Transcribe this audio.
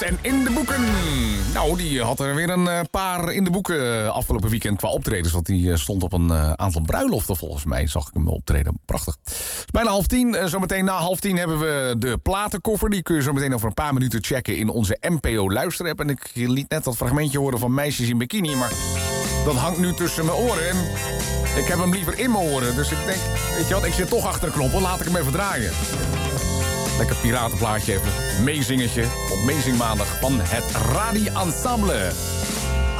en in de boeken. Nou, die had er weer een paar in de boeken afgelopen weekend qua optredens. Want die stond op een aantal bruiloften volgens mij. Zag ik hem optreden. Prachtig. Het is bijna 9:30. Zometeen na 9:30 hebben we de platenkoffer. Die kun je zo meteen over een paar minuten checken in onze NPO luisterapp. En ik liet net dat fragmentje horen van Meisjes in Bikini. Maar dat hangt nu tussen mijn oren. En ik heb hem liever in mijn oren. Dus ik denk, weet je wat, ik zit toch achter de knoppen. Laat ik hem even draaien. Lekker piratenplaatje even. Meezingetje op Meezing Maandag van het Radi Ensemble.